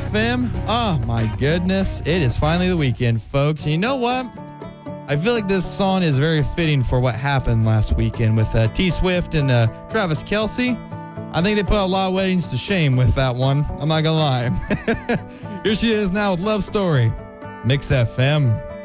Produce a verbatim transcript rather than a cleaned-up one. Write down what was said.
F M. Oh, my goodness. It is finally the weekend, folks. And you know what? I feel like this song is very fitting for what happened last weekend with uh, T Swift and uh, Travis Kelce. I think they put a lot of weddings to shame with that one. I'm not going to lie. Here she is now with Love Story. Mix F M.